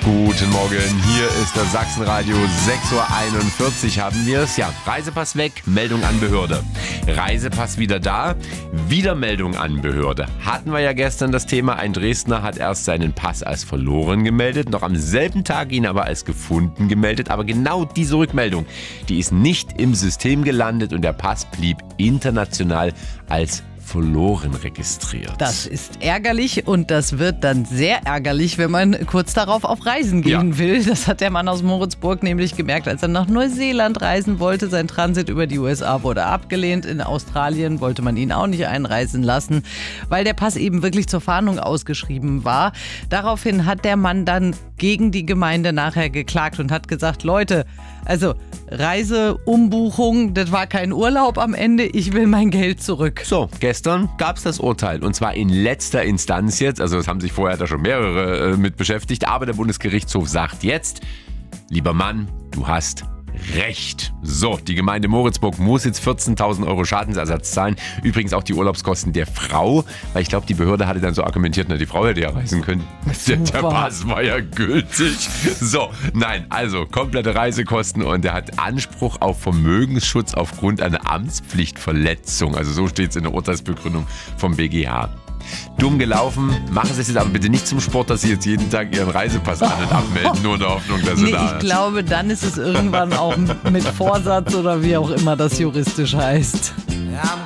Guten Morgen, hier ist das Sachsenradio, 6.41 Uhr haben wir es. Ja, Reisepass weg, Meldung an Behörde. Reisepass wieder da, wieder Meldung an Behörde. Hatten wir ja gestern das Thema, ein Dresdner hat erst seinen Pass als verloren gemeldet, noch am selben Tag ihn aber als gefunden gemeldet. Aber genau diese Rückmeldung, die ist nicht im System gelandet und der Pass blieb international als verloren registriert. Das ist ärgerlich und das wird dann sehr ärgerlich, wenn man kurz darauf auf Reisen gehen will. Das hat der Mann aus Moritzburg nämlich gemerkt, als er nach Neuseeland reisen wollte. Sein Transit über die USA wurde abgelehnt. In Australien wollte man ihn auch nicht einreisen lassen, weil der Pass eben wirklich zur Fahndung ausgeschrieben war. Daraufhin hat der Mann dann gegen die Gemeinde nachher geklagt und hat gesagt, Leute, also Reiseumbuchung, das war kein Urlaub am Ende, ich will mein Geld zurück. So, gestern gab es das Urteil und zwar in letzter Instanz jetzt, also es haben sich vorher da schon mehrere mit beschäftigt, aber der Bundesgerichtshof sagt jetzt, lieber Mann, du hast Recht. So, die Gemeinde Moritzburg muss jetzt 14.000 Euro Schadensersatz zahlen. Übrigens auch die Urlaubskosten der Frau, weil ich glaube, die Behörde hatte dann so argumentiert, na, die Frau hätte ja reisen können. Der Pass war ja gültig. So, nein, also komplette Reisekosten und er hat Anspruch auf Vermögensschutz aufgrund einer Amtspflichtverletzung. Also so steht es in der Urteilsbegründung vom BGH. Dumm gelaufen, machen Sie es jetzt aber bitte nicht zum Sport, dass Sie jetzt jeden Tag Ihren Reisepass an- und abmelden, nur in der Hoffnung, dass Sie da... Ich glaube, dann ist es irgendwann auch mit Vorsatz oder wie auch immer das juristisch heißt.